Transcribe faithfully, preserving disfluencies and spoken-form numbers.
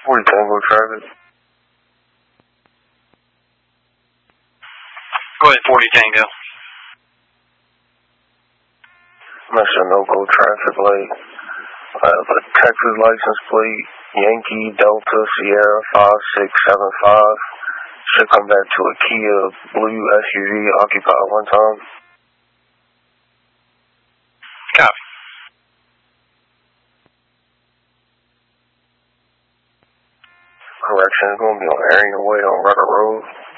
forty Tango traffic. Go ahead, forty Tango. Mister No-Go traffic light. I have a Texas license plate, Yankee Delta Sierra five six seven five. Should come back to a Kia blue S U V occupied one time. Copy. Correction, it's going to be on Area Way on Rucker Road.